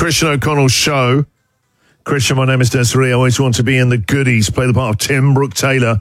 Christian O'Connell's show. Christian, my name is Desiree. I always want to be in the goodies, play the part of Tim Brooke Taylor.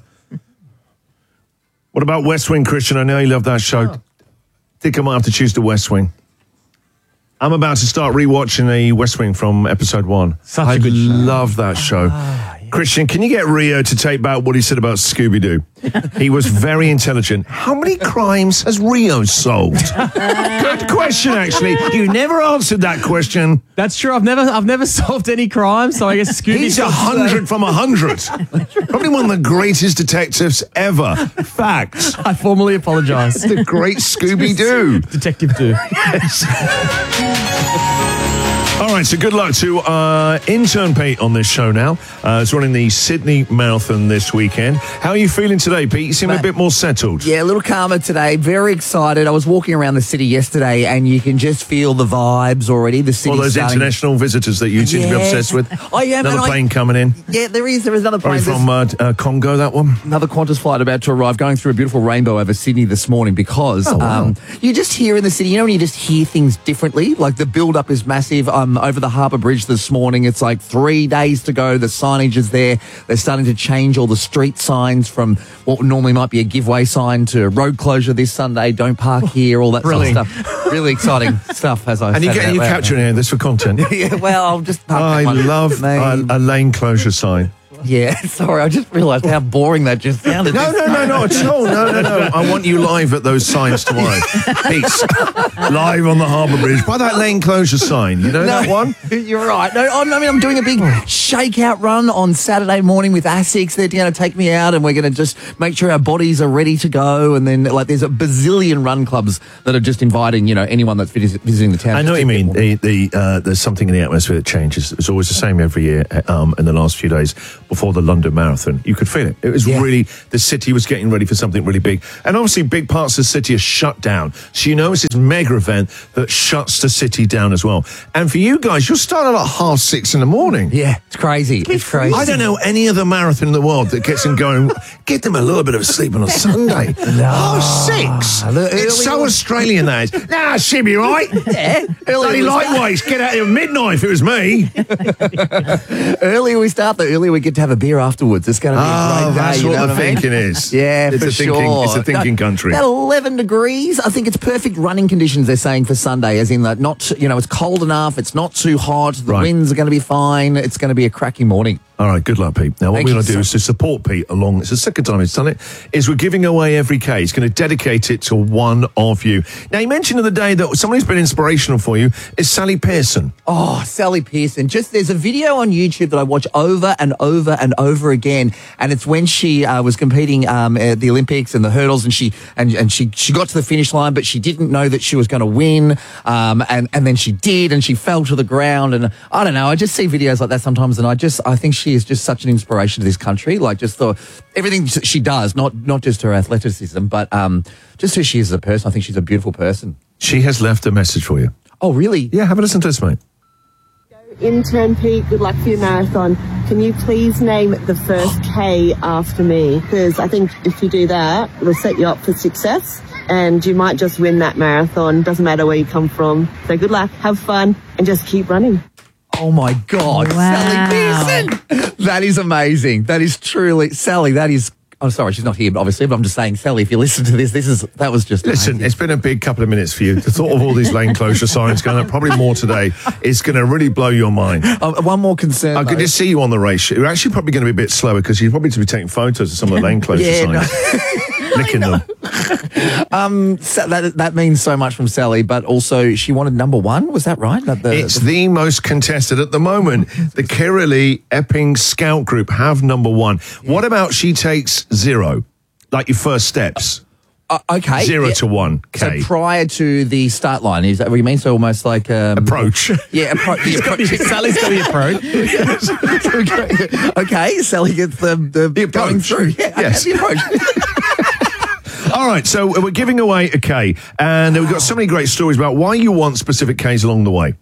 What about West Wing, Christian? I know you love that show. I think I might have to choose the West Wing. I'm about to start rewatching the West Wing from episode 1. Such a good show. I love that show. Christian, can you get Rio to take back what he said about Scooby-Doo? He was very intelligent. How many crimes has Rio solved? Good question, actually. You never answered that question. That's true. I've never solved any crimes, so I guess Scooby. He's 100 from 100. Probably one of the greatest detectives ever. Facts. I formally apologise. The great Scooby-Doo. Detective Doo. Yes. All right, so good luck to intern Pete on this show now. He's running the Sydney Marathon this weekend. How are you feeling today, Pete? You seem a bit more settled. Yeah, a little calmer today. Very excited. I was walking around the city yesterday and you can just feel the vibes already. The city. All those international visitors that you seem to be obsessed with. I am. Another plane coming in. Yeah, there is another plane. Probably from Congo, that one. Another Qantas flight about to arrive, going through a beautiful rainbow over Sydney this morning because you just hear in the city, you know when you just hear things differently? Like the build-up is massive. Over the Harbour Bridge this morning, it's like 3 days to go. The signage is there. They're starting to change all the street signs from what normally might be a giveaway sign to road closure this Sunday, don't park here, all that sort of stuff. Really exciting stuff, as I said. And you're capturing this for content. Yeah, well, I'll just park I love a lane closure sign. Yeah, sorry, I just realised how boring that just sounded. No, not at all. No. I want you live at those signs tomorrow. Peace. Live on the Harbour Bridge by that lane closure sign. You know that one? You're right. No, I'm doing a big shakeout run on Saturday morning with ASICS. They're going to take me out and we're going to just make sure our bodies are ready to go. And then, there's a bazillion run clubs that are just inviting, anyone that's visiting the town. I know what you mean. There's something in the atmosphere that changes. It's always the same every year in the last few days before the London Marathon. You could feel it. It was really, the city was getting ready for something really big. And obviously big parts of the city are shut down. So it's this mega event that shuts the city down as well. And for you guys, you're starting at 6:30 in the morning. Yeah, it's crazy. It's crazy. I don't know any other marathon in the world that gets them going. Get them a little bit of sleep on a Sunday. 6:30. It's so Australian, that is. Nah, she'll be right. Yeah. Bloody lightweights. Get out of here midnight if it was me. Earlier we start, the earlier we get to have a beer afterwards. It's going to be a great day. That's what the thinking is. Yeah, it's It's a thinking country. At 11 degrees, I think it's perfect running conditions, they're saying, for Sunday, as in that it's cold enough, it's not too hot, the winds are going to be fine, it's going to be a cracking morning. All right, good luck, Pete. Now, what we're going to do is to support Pete along. It's the second time he's done it. Is we're giving away every K. He's going to dedicate it to one of you. Now, you mentioned the other day that someone who's been inspirational for you is Sally Pearson. Oh, Sally Pearson. There's a video on YouTube that I watch over and over and over again, and it's when she was competing at the Olympics and the hurdles, and she got to the finish line, but she didn't know that she was going to win, and then she did, and she fell to the ground, and I don't know. I just see videos like that sometimes, and I think she is just such an inspiration to this country. Everything she does, not just her athleticism, but just who she is as a person. I think she's a beautiful person. She has left a message for you. Oh, really? Yeah, have a listen to this, mate. Intern Pete, good luck for your marathon. Can you please name the first K after me? Because I think if you do that, it'll set you up for success and you might just win that marathon. Doesn't matter where you come from. So good luck, have fun, and just keep running. Oh, my God. Wow. Sally Pearson. That is amazing. That is truly... Sally, that is... I'm sorry, she's not here, obviously, but I'm just saying, Sally, if you listen to this, that was just Listen, amazing. It's been a big couple of minutes for you. The thought of all these lane closure signs going up, probably more today, is going to really blow your mind. One more concern, I could just see you on the race. You're actually probably going to be a bit slower because you're probably to be taking photos of some of the lane closure signs. Licking them. So that means so much from Sally, but also she wanted number 1. Was that right? It's the most contested at the moment. The Kirralie Epping Scout Group have number 1. What about she takes 0, like your first steps? Okay. 0 to 1K. So prior to the start line, is that what you mean? So almost like... approach. Yeah, Sally's got the approach. Okay, Sally gets the approach. Going through. Yeah, yes. The approach. All right, so we're giving away a K, and we've got so many great stories about why you want specific Ks along the way.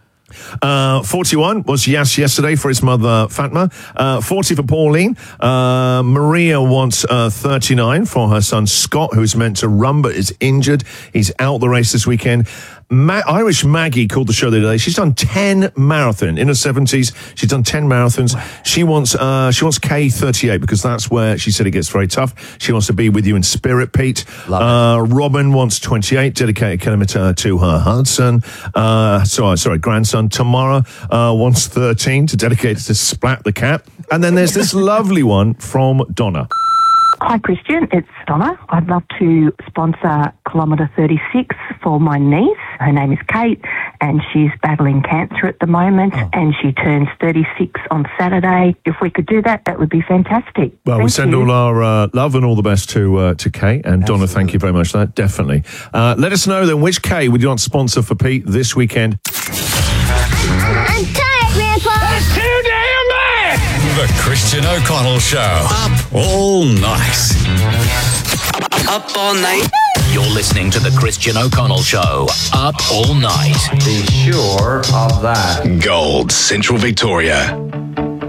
41 was Yas yesterday for his mother Fatma. 40 for Pauline. Maria wants 39 for her son Scott, who's meant to run but is injured. He's out the race this weekend. Irish Maggie called the show the other day. She's done 10 marathons in her 70s. She's done 10 marathons. She wants K38 because that's where she said it gets very tough. She wants to be with you in spirit, Pete. Robin wants 28, dedicated kilometre to her husband. Grandson. Tamara wants 13 to dedicate it to Splat the cat. And then there's this lovely one from Donna. Hi, Christian. It's Donna. I'd love to sponsor Kilometre 36 for my niece. Her name is Kate, and she's battling cancer at the moment, and she turns 36 on Saturday. If we could do that, that would be fantastic. Well, we send all our love and all the best to Kate. And Donna, thank you very much for that. Definitely. Let us know then which Kate would you want to sponsor for Pete this weekend. I'm tired, Grandpa. That's too damn bad. The Christian O'Connell Show. Up all night. Up all night. You're listening to the Christian O'Connell Show. Up all night. Be sure of that. Gold, Central Victoria.